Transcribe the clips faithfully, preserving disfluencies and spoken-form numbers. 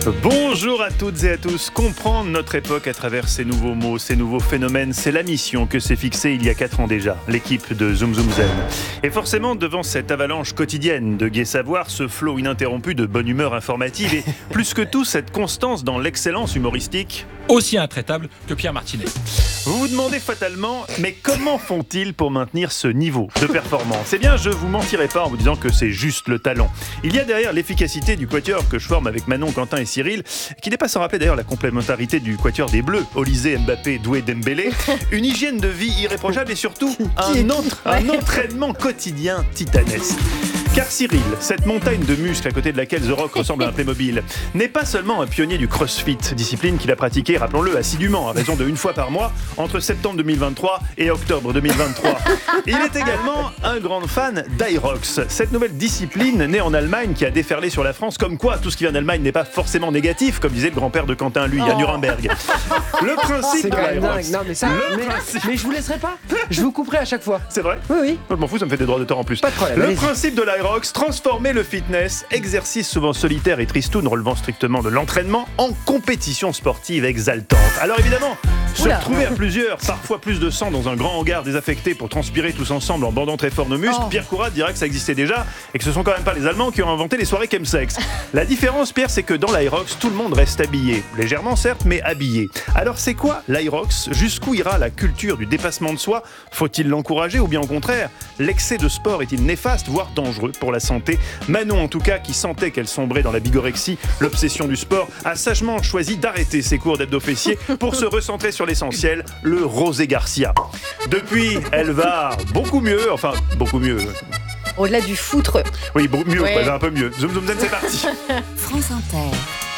Bonjour à toutes et à tous. Comprendre notre époque à travers ces nouveaux mots, ces nouveaux phénomènes, c'est la mission que s'est fixée il y a quatre ans déjà, l'équipe de Zoom Zoom Zen. Et forcément, devant cette avalanche quotidienne de gai savoir, ce flot ininterrompu de bonne humeur informative et plus que tout cette constance dans l'excellence humoristique, aussi intraitable que Pierre Martinet. Vous vous demandez fatalement, mais comment font-ils pour maintenir ce niveau de performance ? Eh bien, je vous mentirai pas en vous disant que c'est juste le talent. Il y a derrière l'efficacité du quatuor que je forme avec Manon, Quentin et Cyril, qui n'est pas sans rappeler d'ailleurs la complémentarité du quatuor des Bleus, Olysée, Mbappé, Doué, Dembélé, une hygiène de vie irréprochable et surtout un, entre, un entraînement quotidien titanesque. Car Cyril, cette montagne de muscles à côté de laquelle The Rock ressemble à un Playmobil, n'est pas seulement un pionnier du crossfit, discipline qu'il a pratiquée, rappelons-le, assidûment, à raison de une fois par mois, entre septembre deux mille vingt-trois et octobre deux mille vingt-trois. Il est également un grand fan d'Aerox, cette nouvelle discipline née en Allemagne qui a déferlé sur la France, comme quoi tout ce qui vient d'Allemagne n'est pas forcément négatif, comme disait le grand-père de Quentin, lui, à Nuremberg. Le principe de l'Aerox. Non, mais ça, mais, mais je vous laisserai pas. Je vous couperai à chaque fois. C'est vrai ? Oui, oui. Je m'en fous, ça me fait des droits d'auteur en plus. Pas de problème. Le allez-y. principe de l'Aerox, transformer le fitness, exercice souvent solitaire et tristoun relevant strictement de l'entraînement, en compétition sportive exaltante. Alors évidemment, se Oula. retrouver à plusieurs, parfois plus de cent dans un grand hangar désaffecté pour transpirer tous ensemble en bandant très fort nos muscles, Oh. Pierre Courade dira que ça existait déjà et que ce sont quand même pas les Allemands qui ont inventé les soirées chemsex. La différence, Pierre, c'est que dans l'Aerox, tout le monde reste habillé. Légèrement certes, mais habillé. Alors c'est quoi l'Aerox ? Jusqu'où ira la culture du dépassement de soi ? Faut-il l'encourager ou bien au contraire, l'excès de sport est-il néfaste, voire dangereux pour la santé ? Manon, en tout cas, qui sentait qu'elle sombrait dans la bigorexie, l'obsession du sport, a sagement choisi d'arrêter ses cours d'abdos fessiers pour se recentrer sur l'essentiel, le Rosé Garcia. Depuis, elle va beaucoup mieux, enfin, beaucoup mieux. Au-delà du foutre. Oui, bon, mieux, Ouais. ouais, un peu mieux. Zoom Zoom Zen, c'est parti. France Inter.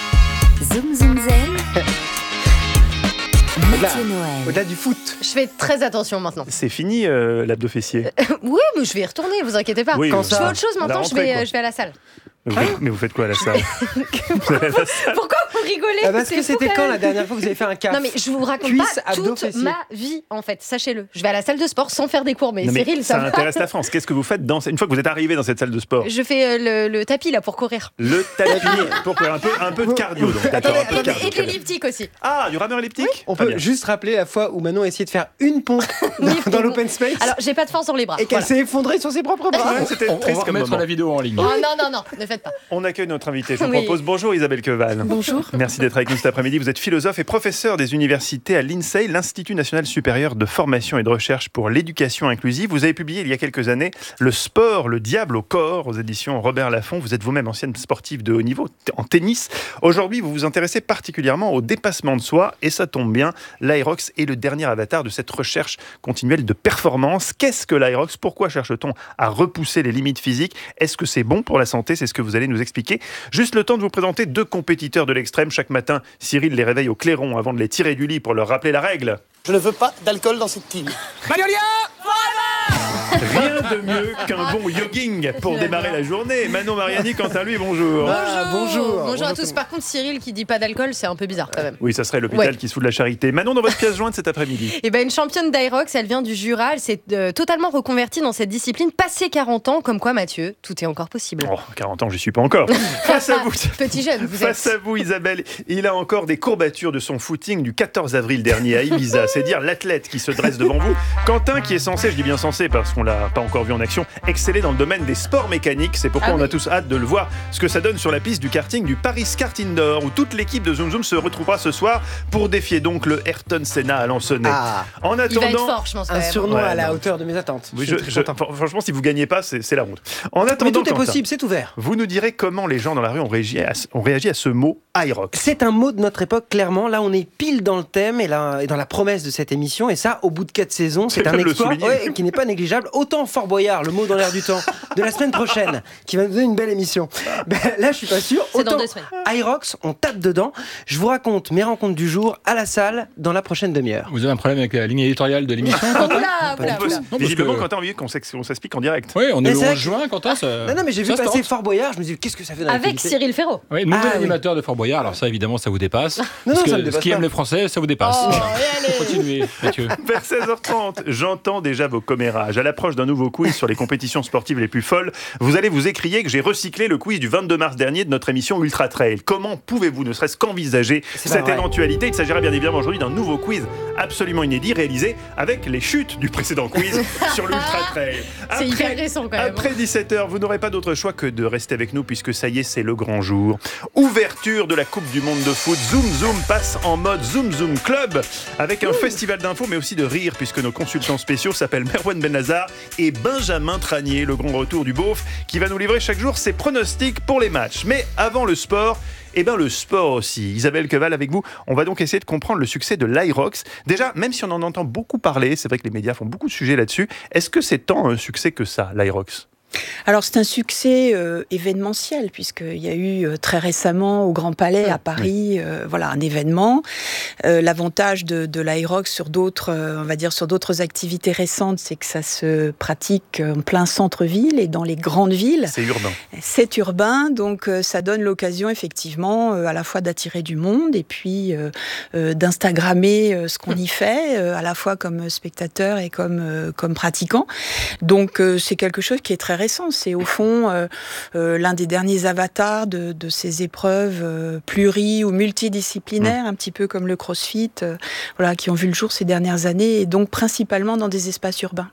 Zoom Zoom Zen. Au-delà, Mathieu Noël. au-delà du foot. Je fais très attention maintenant. C'est fini euh, l'abdo fessier. Oui, mais je vais y retourner, vous inquiétez pas. Oui, Quand euh, Je ça fais autre chose à la maintenant, je rentrée, vais, quoi. euh, je vais à la salle. Mais vous, faites, mais vous faites quoi à la salle Vous allez à la salle Pourquoi vous rigolez Ah, parce C'est que fou, c'était quand quand même. la dernière fois que vous avez fait un caf ? Non mais je vous raconte Cuisse, pas abdos, toute fessiers. ma vie en fait, sachez-le. Je vais à la salle de sport sans faire des cours, mais, Non, mais Cyril, ça ça va. intéresse la France. Qu'est-ce que vous faites dans, une fois que vous êtes arrivé dans cette salle de sport ? Je fais euh, le, le tapis là pour courir. Le tapis pour faire un peu, un peu de cardio. Donc, d'accord, un peu de Et, cardio. et de l'elliptique aussi. Ah, du rameur elliptique. On Très peut bien. juste rappeler la fois où Manon a essayé de faire une pompe dans, Oui, dans oui. l'open space Alors j'ai pas de force sur les bras. et qu'elle Voilà. s'est effondrée sur ses propres bras. Ouais, c'était On, on triste va comme remettre moment. la vidéo en ligne. Oh non, non, non, ne faites pas. On accueille notre invité. Je vous Oui. propose bonjour Isabelle Queval. Bonjour. Merci d'être avec nous cet après-midi. Vous êtes philosophe et professeur des universités à l'I N S E I, l'Institut national supérieur de formation et de recherche pour l'éducation inclusive. Vous avez publié il y a quelques années Le sport, le diable au corps aux éditions Robert Laffont. Vous êtes vous-même ancienne sportive de haut niveau en tennis. Aujourd'hui, vous vous intéressez particulièrement au dépassement de soi et ça tombe bien. L'Aerox est le dernier avatar de cette recherche continuelle de performance. Qu'est-ce que l'Aerox ? Pourquoi cherche-t-on à repousser les limites physiques ? Est-ce que c'est bon pour la santé ? C'est ce que vous allez nous expliquer. Juste le temps de vous présenter deux compétiteurs de l'extrême. Chaque matin, Cyril les réveille au clairon avant de les tirer du lit pour leur rappeler la règle. Je ne veux pas d'alcool dans cette team. Magnolia Rien de mieux qu'un bon jogging pour démarrer la journée. Manon Mariani, quant à lui, bonjour. Ah, bonjour. Bonjour à Bonjour tous. tout Par contre, Cyril qui dit pas d'alcool, c'est un peu bizarre quand même. Oui, ça serait l'hôpital Ouais. qui se fout de la charité. Manon, dans votre pièce jointe cet après-midi. Et ben une championne d'Aerox, elle vient du Jura, elle s'est euh, totalement reconvertie dans cette discipline, passé quarante ans, comme quoi Mathieu, tout est encore possible. Oh, quarante ans, je suis pas encore. Face à vous. Petit jeune, vous Face êtes. à vous, Isabelle, il a encore des courbatures de son footing du quatorze avril dernier à Ibiza. C'est dire l'athlète qui se dresse devant vous. Quentin, qui est censé, je dis bien censé parce qu'on l'a pas encore vu en action, exceller dans le domaine des sports mécaniques. C'est pourquoi Ah on oui. a tous hâte de le voir, ce que ça donne sur la piste du karting du Paris Kart Indoor, où toute l'équipe de Zoom Zoom se retrouvera ce soir pour défier donc le Ayrton Senna à Lansonnais. Ah, En Il va être attendant... fort, je pense. quand un même. surnom Ouais, à la non. hauteur de mes attentes. Oui, Je je- suis très je- content. fr- franchement, si vous gagnez pas, c'est c'est la honte. En Mais attendant, tout est Quentin, possible, c'est ouvert. vous nous direz comment les gens dans la rue ont réagi à, ce- ont réagi à ce mot Aerox. C'est un mot de notre époque, clairement. Là, on est pile dans le thème et, là, et dans la promesse de cette émission. Et ça, au bout de quatre saisons, c'est C'est un comme le exploit souligner. ouais, qui n'est pas négligeable. Autant Fort Boyard, le mot dans l'air du temps, de la semaine prochaine, qui va nous donner une belle émission. Ben, là, je suis pas sûr. C'est dans Autant deux semaines. Aerox, on tape dedans. Je vous raconte mes rencontres du jour à la salle dans la prochaine demi-heure. Vous avez un problème avec la ligne éditoriale de l'émission, Quentin Oula, On oula, peut- oula. parce Visiblement, que- Quentin a envie qu'on s'ex- qu'on s'explique en direct. Oui, on est Mais le c'est vrai onze juin, Quentin. Ça, Non, non, mais j'ai vu ça se passer tente. Fort Boyard. Je me dis, qu'est-ce que ça fait dans Avec l'actualité Cyril Ferraud. Oui, nouvel Ah, oui. animateur de Fort Boyard, alors ça évidemment ça vous dépasse. Non, Parce non, que ça me ce dépasse qui pas. aime les Français, ça vous dépasse. Oh, Voilà. et allez. Continuez, Mathieu. Vers seize heures trente, j'entends déjà vos commérages. À l'approche l'approche d'un nouveau quiz sur les compétitions sportives les plus folles, vous allez vous écrier que j'ai recyclé le quiz du vingt-deux mars dernier de notre émission Ultra Trail. Comment pouvez-vous ne serait-ce qu'envisager C'est cette pas vrai. éventualité? Il s'agira bien évidemment aujourd'hui d'un nouveau quiz absolument inédit réalisé avec les chutes du précédent quiz sur l'Ultra Trail. C'est hyper récent quand même. Après dix-sept heures, vous n'aurez pas d'autre choix que de rester avec nous puisque ça y est, c'est le grand jour. Ouverture de la Coupe du Monde de foot. Zoom Zoom passe en mode Zoom Zoom Club avec un festival d'infos mais aussi de rire puisque nos consultants spéciaux s'appellent Merwan Benazar et Benjamin Tranier, le grand retour du beauf qui va nous livrer chaque jour ses pronostics pour les matchs. Mais avant le sport, eh bien le sport aussi. Isabelle Queval avec vous. On va donc essayer de comprendre le succès de l'Aerox. Déjà, même si on en entend beaucoup parler, c'est vrai que les médias font beaucoup de sujets là-dessus, est-ce que c'est tant un succès que ça, l'Aerox ? Alors c'est un succès euh, événementiel puisqu'il y a eu euh, très récemment au Grand Palais à Paris, euh, voilà un événement. Euh, l'avantage de, de l'Aerox sur d'autres, euh, on va dire sur d'autres activités récentes, c'est que ça se pratique en plein centre-ville et dans les grandes villes. C'est urbain. C'est urbain, donc euh, ça donne l'occasion effectivement euh, à la fois d'attirer du monde et puis euh, euh, d'instagrammer euh, ce qu'on y fait, euh, à la fois comme spectateur et comme euh, comme pratiquant. Donc euh, c'est quelque chose qui est très récent. C'est au fond euh, euh, l'un des derniers avatars de, de ces épreuves euh, pluri- ou multidisciplinaires, mmh. un petit peu comme le crossfit, euh, voilà, qui ont vu le jour ces dernières années, et donc principalement dans des espaces urbains.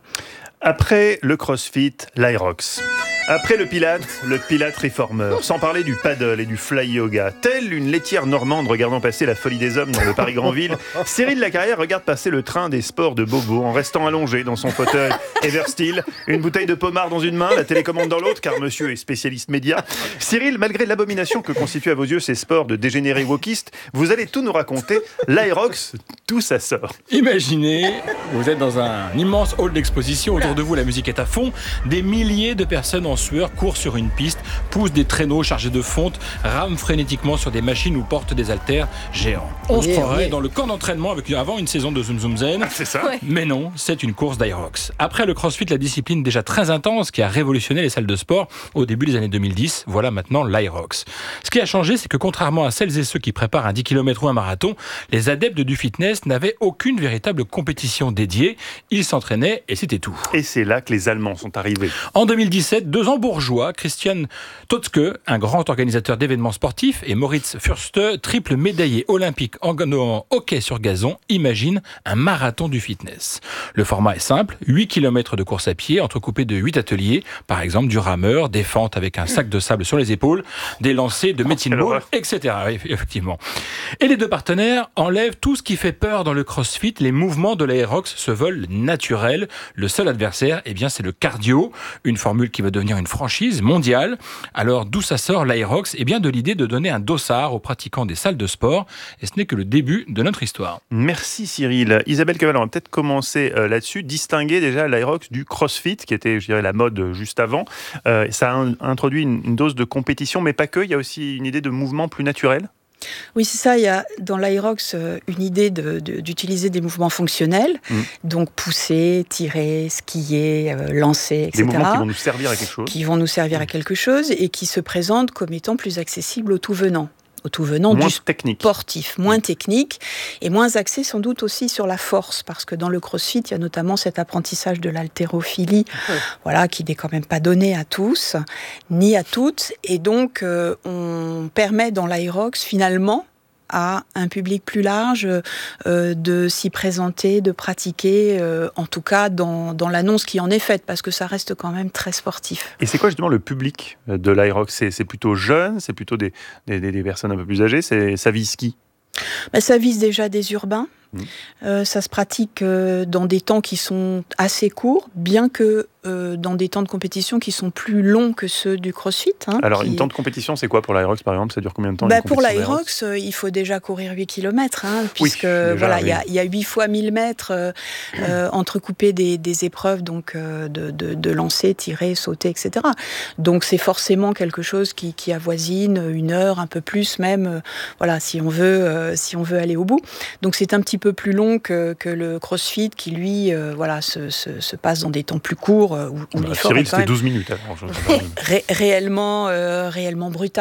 Après le crossfit, l'Aerox. Après le pilate, le pilate réformeur. Sans parler du paddle et du fly yoga. Telle une laitière normande regardant passer la folie des hommes dans le Paris-Grandville, Cyril Lacarrière regarde passer le train des sports de Bobo en restant allongé dans son fauteuil Eversteel, une bouteille de pommard dans une main, la télécommande dans l'autre, car monsieur est spécialiste média. Cyril, malgré l'abomination que constituent à vos yeux ces sports de dégénérés wokistes, vous allez tout nous raconter. L'Aerox, tout ça sort. Imaginez, vous êtes dans un immense hall d'exposition, autour de vous la musique est à fond, des milliers de personnes en sueur courent sur une piste, poussent des traîneaux chargés de fonte, rament frénétiquement sur des machines ou portent des haltères géants. On se croirait dans le camp d'entraînement avec avant une saison de Zoom Zoom Zen. C'est ça. Ouais. Mais non, c'est une course d'Aerox. Après le crossfit, la discipline déjà très intense qui a révolutionné les salles de sport au début des années deux mille dix, voilà maintenant l'Aerox. Ce qui a changé, c'est que contrairement à celles et ceux qui préparent un dix kilomètres ou un marathon, les adeptes du fitness n'avaient aucune véritable compétition dédiée. Ils s'entraînaient et c'était tout. Et c'est là que les Allemands sont arrivés. En deux mille dix-sept, deux Hambourgeois, Christian Totzke, un grand organisateur d'événements sportifs, et Moritz Fürste, triple médaillé olympique en en hockey sur gazon, imaginent un marathon du fitness. Le format est simple, huit kilomètres de course à pied, entrecoupés de huit ateliers, par exemple du rameur, des fentes avec un sac de sable sur les épaules, des lancers de medicine ball, et cetera. Oui, effectivement. Et les deux partenaires enlèvent tout ce qui fait peur dans le crossfit. Les mouvements de l'Aerox se veulent naturels. Le seul adversaire, eh bien, c'est le cardio, une formule qui va devenir une franchise mondiale. Alors, d'où ça sort l'Aerox? Eh bien, de l'idée de donner un dossard aux pratiquants des salles de sport. Et ce n'est que le début de notre histoire. Merci Cyril. Isabelle Queval, on va peut-être commencer euh, là-dessus. Distinguer déjà l'Aerox du crossfit, qui était, je dirais, la mode juste avant. Euh, ça a un, introduit une, une dose de compétition, mais pas que. Il y a aussi une idée de mouvement plus naturel. Oui, c'est ça. Il y a dans l'Aerox une idée de, de, d'utiliser des mouvements fonctionnels, mmh. donc pousser, tirer, skier, euh, lancer, et cetera. Des mouvements qui vont nous servir à quelque chose. Qui vont nous servir à quelque chose et qui se présentent comme étant plus accessibles aux tout-venants. Au tout venant moins du technique. sportif, moins technique et moins axé sans doute aussi sur la force, parce que dans le crossfit, il y a notamment cet apprentissage de l'haltérophilie, oui. voilà, qui n'est quand même pas donné à tous, ni à toutes, et donc euh, on permet dans l'Aerox finalement à un public plus large euh, de s'y présenter, de pratiquer, euh, en tout cas dans, dans l'annonce qui en est faite, parce que ça reste quand même très sportif. Et c'est quoi justement le public de l'Aerox? c'est, c'est plutôt jeune, c'est plutôt des, des, des personnes un peu plus âgées, c'est, ça vise qui? Ben, ça vise déjà des urbains. Mmh. Euh, ça se pratique euh, dans des temps qui sont assez courts, bien que euh, dans des temps de compétition qui sont plus longs que ceux du crossfit. Hein, Alors, qui... une temps de compétition, c'est quoi pour l'Aerox, par exemple? Ça dure combien de temps? bah, Pour l'Aerox, euh, il faut déjà courir huit kilomètres, hein, puisque oui, voilà, il oui. y, y a huit fois mille mètres euh, euh, entrecoupés des, des épreuves donc, euh, de, de, de lancer, tirer, sauter, et cetera. Donc, c'est forcément quelque chose qui, qui avoisine une heure, un peu plus même, euh, voilà, si on veut, euh, si on veut aller au bout. Donc, c'est un petit peu plus long que, que le crossfit qui, lui, euh, voilà, se, se, se passe dans des temps plus courts. Où, où bah, Cyril, c'était douze minutes. Alors, je... Ré- réellement, euh, réellement brutal.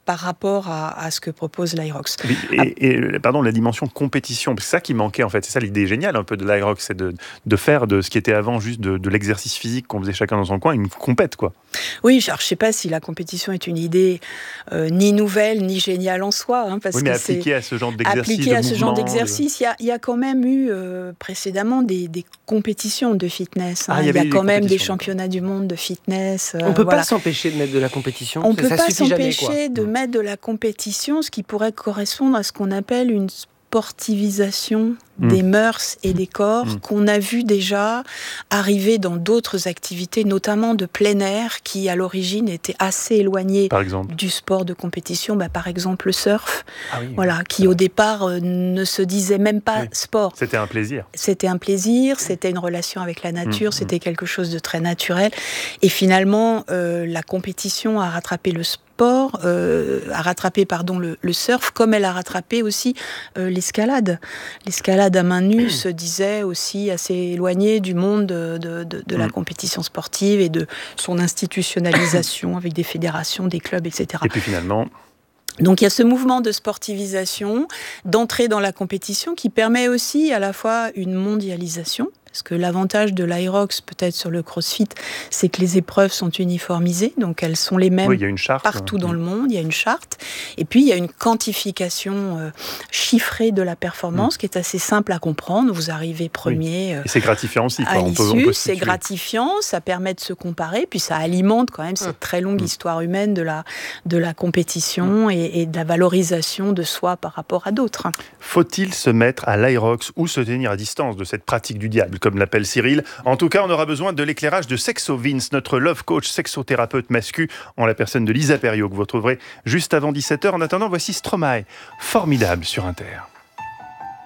par rapport à, à ce que propose l'Aerox. Et, et, et pardon, la dimension compétition, c'est ça qui manquait en fait. C'est ça l'idée géniale un peu de l'Aerox, c'est de, de faire de ce qui était avant juste de, de l'exercice physique qu'on faisait chacun dans son coin une compète, quoi. Oui, alors je ne sais pas si la compétition est une idée euh, ni nouvelle ni géniale en soi. Hein, parce oui, mais que appliquée à ce genre d'exercice. Appliquée de à ce genre mouvement, d'exercice, il de... y, y a quand même eu euh, précédemment des, des compétitions de fitness. Hein. Ah, il y, il y a quand des même des championnats du monde de fitness. Euh, On ne peut voilà. pas s'empêcher de mettre de la compétition. On ne peut ça pas s'empêcher jamais, de mettre de la compétition, ce qui pourrait correspondre à ce qu'on appelle une sportivisation mmh. des mœurs et des corps mmh. qu'on a vu déjà arriver dans d'autres activités, notamment de plein air, qui à l'origine étaient assez éloignées du sport de compétition. Bah, par exemple le surf, ah oui, voilà, oui. qui au départ euh, ne se disait même pas oui. sport. C'était un plaisir. C'était un plaisir, c'était une relation avec la nature, mmh. c'était quelque chose de très naturel. Et finalement, euh, la compétition a rattrapé le sport. Sport, euh, a rattrapé pardon, le, le surf, comme elle a rattrapé aussi euh, l'escalade. L'escalade à main nue se disait aussi assez éloignée du monde de, de, de, de la compétition sportive et de son institutionnalisation avec des fédérations, des clubs, et cetera. Et puis finalement... Donc il y a ce mouvement de sportivisation, d'entrée dans la compétition qui permet aussi à la fois une mondialisation. Parce que l'avantage de l'Aerox, peut-être sur le CrossFit, c'est que les épreuves sont uniformisées, donc elles sont les mêmes oui, il y a une charte, partout hein. dans le monde, il y a une charte. Et puis il y a une quantification euh, chiffrée de la performance mmh. qui est assez simple à comprendre. Vous arrivez premier oui. Et c'est gratifiant aussi, quoi. à on l'issue, peut, on peut c'est gratifiant, ça permet de se comparer, puis ça alimente quand même cette mmh. très longue mmh. histoire humaine de la, de la compétition mmh. et, et de la valorisation de soi par rapport à d'autres. Faut-il se mettre à l'Aerox ou se tenir à distance de cette pratique du diable, comme l'appelle Cyril? En tout cas, on aura besoin de l'éclairage de Sexo Vince, notre love coach sexothérapeute mascu, en la personne de Lisa Perriot, que vous retrouverez juste avant dix-sept heures. En attendant, voici Stromae, formidable sur Inter.